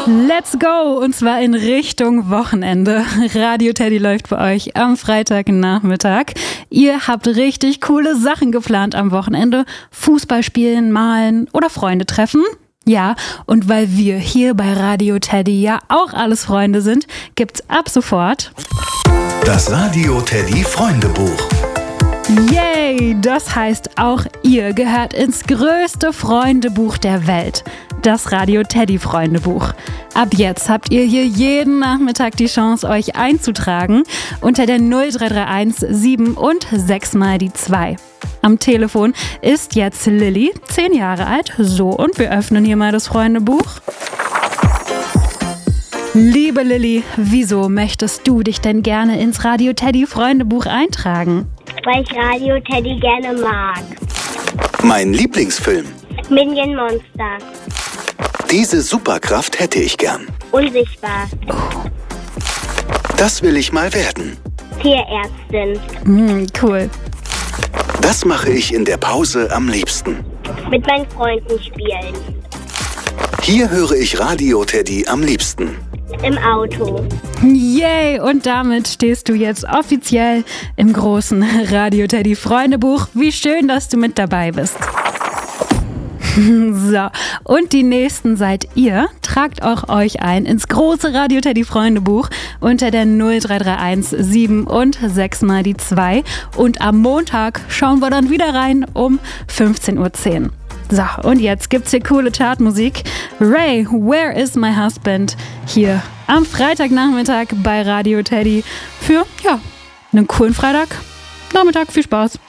Let's go! Und zwar in Richtung Wochenende. Radio Teddy läuft bei euch am Freitagnachmittag. Ihr habt richtig coole Sachen geplant am Wochenende. Fußball spielen, malen oder Freunde treffen. Ja, und weil wir hier bei Radio Teddy ja auch alles Freunde sind, gibt's ab sofort das Radio Teddy Freundebuch. Yay! Das heißt, auch ihr gehört ins größte Freundebuch der Welt. Das Radio Teddy Freundebuch. Ab jetzt habt ihr hier jeden Nachmittag die Chance, euch einzutragen unter der 0331 7 und 6 mal die 2. Am Telefon ist jetzt Lilly, 10 Jahre alt. So, und wir öffnen hier mal das Freundebuch. Liebe Lilly, wieso möchtest du dich denn gerne ins Radio Teddy Freundebuch eintragen? Weil ich Radio Teddy gerne mag. Mein Lieblingsfilm. Minion Monster. Diese Superkraft hätte ich gern. Unsichtbar. Das will ich mal werden. Tierärztin. Cool. Das mache ich in der Pause am liebsten. Mit meinen Freunden spielen. Hier höre ich Radio Teddy am liebsten. Im Auto. Yay! Und damit stehst du jetzt offiziell im großen Radio Teddy Freundebuch. Wie schön, dass du mit dabei bist. So, und die Nächsten seid ihr. Tragt auch euch ein ins große Radio Teddy Freundebuch unter der 0331 7 und 6 mal die 2. Und am Montag schauen wir dann wieder rein um 15:10 Uhr. So, und jetzt gibt's hier coole Chartmusik. Ray, Where is my husband? Hier am Freitagnachmittag bei Radio Teddy für, einen coolen Freitagnachmittag. Viel Spaß.